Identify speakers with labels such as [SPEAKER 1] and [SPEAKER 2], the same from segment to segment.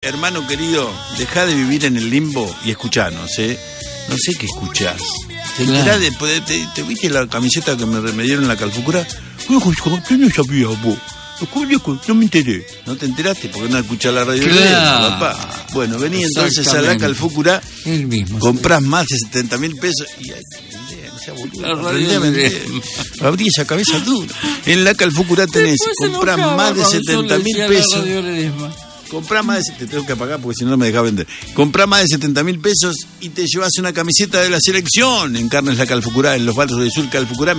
[SPEAKER 1] hermano querido, dejá de vivir en el limbo y escuchanos, No sé qué escuchás. ¿Te enterás te viste la camiseta que me dieron en la Calfucurá? Yo no sabía, vos. No me enteré. ¿No te enteraste? Porque no escuchás la radio, papá. Bueno, vení entonces a la Calfucurá.
[SPEAKER 2] El mismo.
[SPEAKER 1] Comprás más de 70.000 pesos y... Abrí esa cabeza dura. En la Calfucurá tenés, comprás más de 70.000 pesos. Comprá más de... Te tengo que pagar porque si no me dejás vender. Comprá más de 70.000 pesos y te llevas una camiseta de la selección. En Carnes La Calfucurá, en los Barrios del Sur, Calfucurá,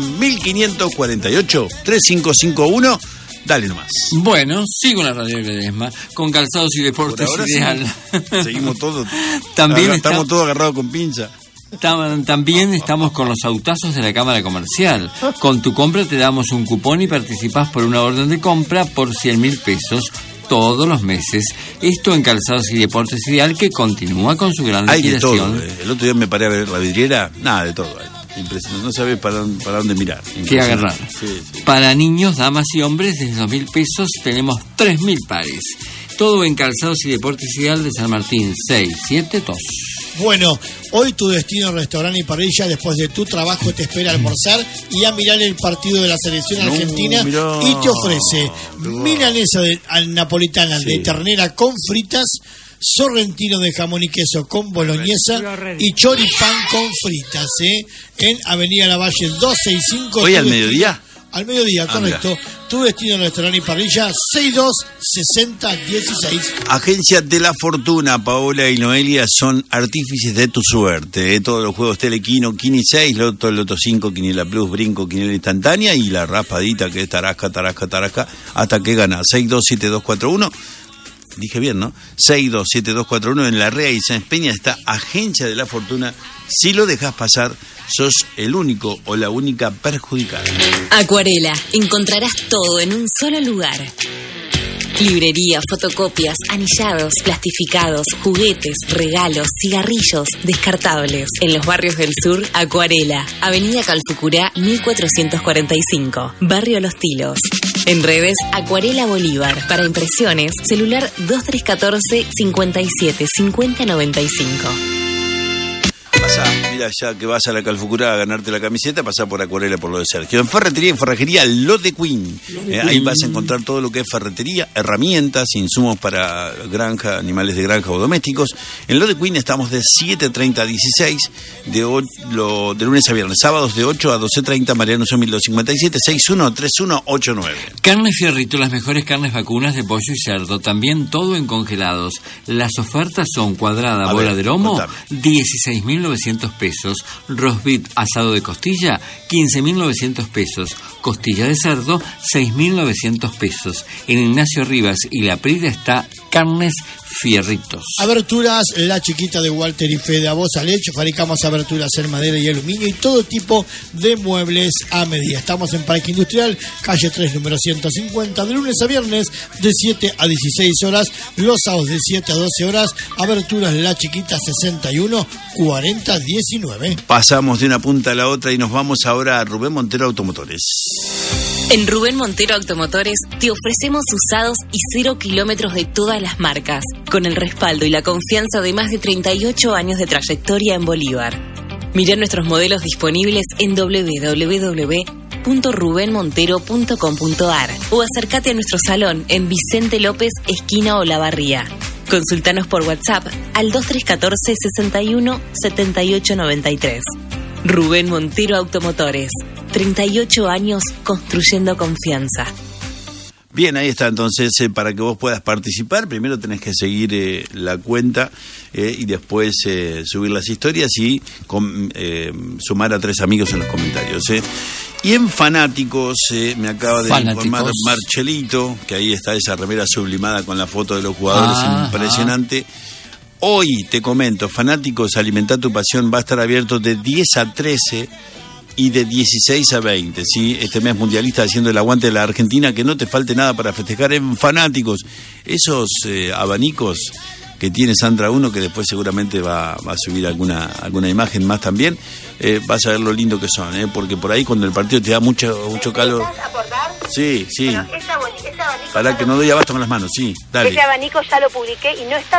[SPEAKER 1] 1548 3551. Dale nomás.
[SPEAKER 2] Bueno, sigo en la radio Ledesma con Calzados y Deportes Ideal.
[SPEAKER 1] Sí. Seguimos todos.
[SPEAKER 2] También
[SPEAKER 1] estamos todos agarrados con pinza.
[SPEAKER 2] También estamos con los autazos de la Cámara Comercial. Con tu compra te damos un cupón y participás por una orden de compra por 100.000 pesos todos los meses. Esto en Calzados y Deportes Ideal, que continúa con su gran liquidación.
[SPEAKER 1] Hay de todo. El otro día me paré a ver la vidriera, nada de todo. Impresionante, no sabes para dónde mirar.
[SPEAKER 2] Qué agarrar. Sí. Para niños, damas y hombres, desde 2.000 pesos tenemos 3.000 pares. Todo en Calzados y Deportes Ideal de San Martín, 672.
[SPEAKER 3] Bueno, hoy tu destino restaurante y parrilla después de tu trabajo te espera almorzar y a mirar el partido de la selección argentina y te ofrece milanesa al napolitana de ternera con fritas, sorrentino de jamón y queso con boloñesa y choripán con fritas, en Avenida Lavalle 265.
[SPEAKER 1] ¿Hoy al mediodía?
[SPEAKER 3] Al mediodía, correcto. Tu destino restaurante y parrilla, 626016.
[SPEAKER 1] Agencia de la Fortuna, Paola y Noelia son artífices de tu suerte. Todos los juegos Telequino, Quini 6, Loto 5, Quiniela Plus, Brinco, Quiniela Instantánea y la raspadita que es Tarasca, hasta que gana 627241. Dije bien, ¿no? 627241 en La Rea y Sáenz Peña está Agencia de la Fortuna. Si lo dejas pasar, sos el único o la única perjudicada.
[SPEAKER 4] Acuarela, encontrarás todo en un solo lugar. Librería, fotocopias, anillados, plastificados, juguetes, regalos, cigarrillos, descartables. En los Barrios del Sur, Acuarela, Avenida Calfucurá 1445, Barrio Los Tilos. En redes, Acuarela Bolívar. Para impresiones, celular 2314 57 50 95.
[SPEAKER 1] Mira, ya que vas a la Calfucurá a ganarte la camiseta, pasá por Acuarela por lo de Sergio. En ferretería y forrajería, Lo de Queen. Ahí vas a encontrar todo lo que es ferretería, herramientas, insumos para granja, animales de granja o domésticos. En Lo de Queen estamos de 7:30 a 16, de lunes a viernes. Sábados de 8 a 12:30, Mariano Son 1257, 613189.
[SPEAKER 2] Carne Fierrito, las mejores carnes vacunas de pollo y cerdo. También todo en congelados. Las ofertas son cuadrada, bola de lomo, 16.900 pesos, roast beef asado de costilla, 15.900 pesos, costilla de cerdo, 6.900 pesos. En Ignacio Rivas y La Prida está Carnes Fierritos.
[SPEAKER 3] Aberturas La Chiquita de Walter y Fede Abosa Leche. Fabricamos aberturas en madera y aluminio y todo tipo de muebles a medida. Estamos en Parque Industrial, calle 3, número 150, de lunes a viernes de 7 a 16 horas, los sábados de 7 a 12 horas. Aberturas La Chiquita 61 40 19.
[SPEAKER 1] Pasamos de una punta a la otra y nos vamos ahora a Rubén Montero Automotores.
[SPEAKER 4] En Rubén Montero Automotores te ofrecemos usados y 0 kilómetros de todas las marcas, con el respaldo y la confianza de más de 38 años de trayectoria en Bolívar. Mirá nuestros modelos disponibles en www.rubenmontero.com.ar o acércate a nuestro salón en Vicente López, esquina Olavarría. Consultanos por WhatsApp al 2314 61 78 93. Rubén Montero Automotores, 38 años construyendo confianza.
[SPEAKER 1] Bien, ahí está entonces, para que vos puedas participar, primero tenés que seguir la cuenta y después subir las historias y sumar a 3 amigos en los comentarios. Y en Fanáticos, me acaba de informar Marchelito, que ahí está esa remera sublimada con la foto de los jugadores, impresionante. Hoy, te comento, Fanáticos, Alimentar tu Pasión va a estar abierto de 10 a 13 y de 16 a 20, ¿sí? Este mes mundialista haciendo el aguante de la Argentina, que no te falte nada para festejar en Fanáticos. Esos abanicos que tiene Sandra 1, que después seguramente va a subir alguna imagen más también, vas a ver lo lindo que son, porque por ahí cuando el partido te da mucho calor.
[SPEAKER 5] ¿Estás aportar?
[SPEAKER 1] Sí.
[SPEAKER 5] Pero ese abanico
[SPEAKER 1] para que no doy abasto con las manos, sí, dale.
[SPEAKER 5] Ese abanico ya lo publiqué y no está